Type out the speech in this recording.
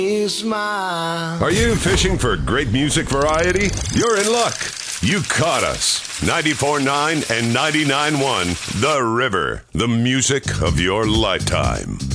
Smile. Are you fishing for great music variety? You're in luck. You caught us. 94.9 and 99.1 The River, the music of your lifetime.